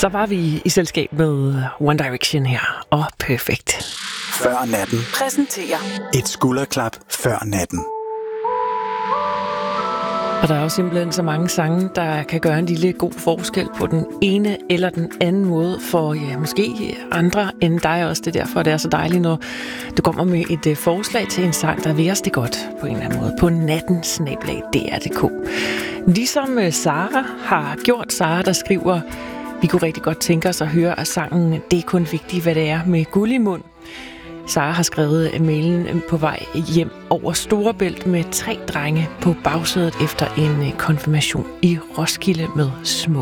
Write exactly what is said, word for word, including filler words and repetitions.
Så var vi i selskab med One Direction her, og Perfect. Før natten. Præsenterer et skulderklap før natten. Og der er jo simpelthen så mange sange, der kan gøre en lille god forskel på den ene eller den anden måde for ja, måske andre end dig også. Det er derfor, det er så dejligt, når du kommer med et uh, forslag til en sang, der vil os det godt på en eller anden måde. På natten snabel-a d r punktum d k. Ligesom uh, Sara har gjort. Sara, der skriver, vi kunne rigtig godt tænke os at høre af sangen Det er kun vigtigt, hvad det er med guld i mund. Sara har skrevet mailen på vej hjem over Storebælt med tre drenge på bagsædet efter en konfirmation i Roskilde med små